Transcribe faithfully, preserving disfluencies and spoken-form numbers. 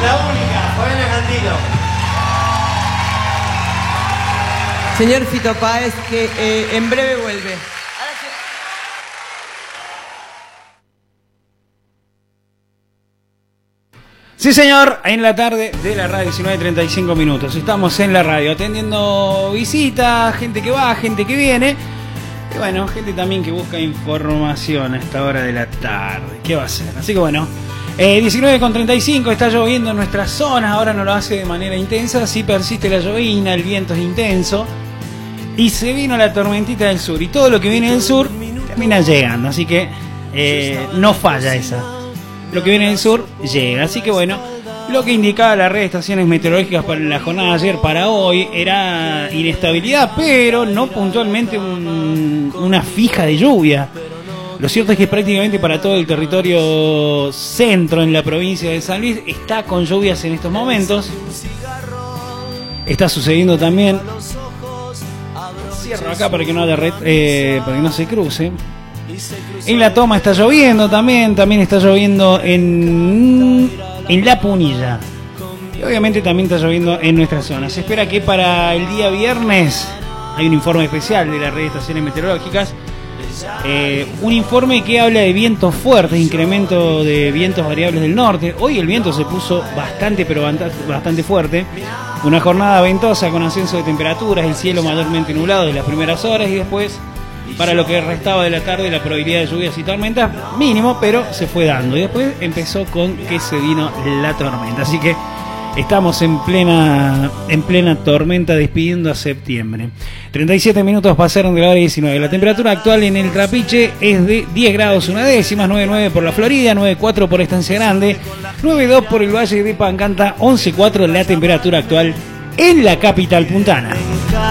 la única, Fabiana Cantilo. Señor Fito Páez, que eh, en breve vuelve. Sí, señor, en la tarde de la radio, diecinueve treinta y cinco minutos. Estamos en la radio atendiendo visitas, gente que va, gente que viene. Y bueno, gente también que busca información a esta hora de la tarde. ¿Qué va a hacer? Así que bueno, eh, diecinueve con treinta y cinco, está lloviendo en nuestras zonas. Ahora no lo hace de manera intensa, sí persiste la llovina, el viento es intenso. Y se vino la tormentita del sur. Y todo lo que viene del sur termina llegando. Así que eh, no falla esa. Lo que viene del sur llega. Así que bueno, lo que indicaba la red de estaciones meteorológicas para la jornada de ayer para hoy era inestabilidad, pero no puntualmente un, una fija de lluvia. Lo cierto es que prácticamente para todo el territorio centro en la provincia de San Luis está con lluvias en estos momentos. Está sucediendo también. Cierro acá para que no haya red, eh, para que no se cruce. En La Toma está lloviendo también, también está lloviendo en, en La Punilla. Y obviamente también está lloviendo en nuestra zona. Se espera que para el día viernes hay un informe especial de la red de estaciones meteorológicas. Eh, un informe que habla de vientos fuertes, incremento de vientos variables del norte. Hoy el viento se puso bastante, pero bastante fuerte. Una jornada ventosa con ascenso de temperaturas, el cielo mayormente nublado de las primeras horas y después, para lo que restaba de la tarde, la probabilidad de lluvias y tormentas mínimo, pero se fue dando. Y después empezó con que se vino la tormenta. Así que estamos en plena en plena tormenta despidiendo a septiembre. treinta y siete minutos pasaron de la hora diecinueve. La temperatura actual en el Trapiche es de diez grados una décima, nueve nueve por la Florida, nueve cuatro por Estancia Grande, nueve dos por el Valle de Pancanta, once cuatro la temperatura actual en la capital puntana.